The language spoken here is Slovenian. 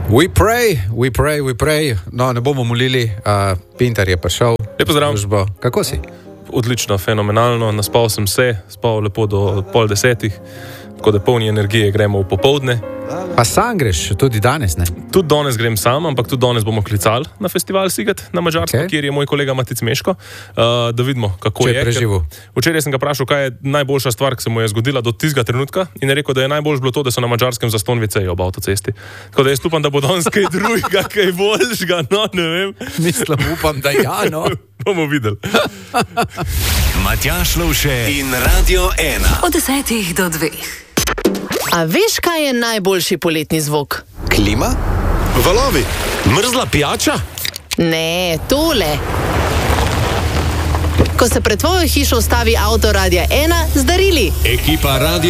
We pray. No, ne bomo molili, Pintar je prišel. Lepo zdrav. Kako si? Odlično, fenomenalno. Naspal sem se, spal lepo do 9:30, tako da polni energije gremo v popoldne. Pa sam greš, tudi danes, ne? Tudi danes grem sam, ampak tudi danes bomo klicali na festival Siget na Madžarsko, kjer je moj kolega Matic Meško, da vidimo, kako je preživel. Včeraj sem ga vprašal, kaj je najboljša stvar, ki se mu je zgodila do tistega trenutka, in je rekel, da je najboljš bilo to, da so na Madžarskem zastonj WC-ji ob avtocesti. Tako da jaz upam, da bo danes kaj drugega, kaj boljšega, no, ne vem. Mislim, upam, da ja, no. Bomo videli. Matjaž Lovše in Radio 1. Od 10 do 2. A veš, kaj je najboljši poletni zvok? Klima? Valovi. Mrzla pijača? Ne, tole. Ko se pred tvojo hišo ustavi avto Radia 1 z darili. Ekipa Radio